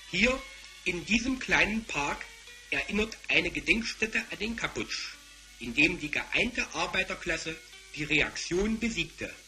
Hier in diesem kleinen Park erinnert eine Gedenkstätte an den Kaputsch, in dem die geeinte Arbeiterklasse die Reaktion besiegte.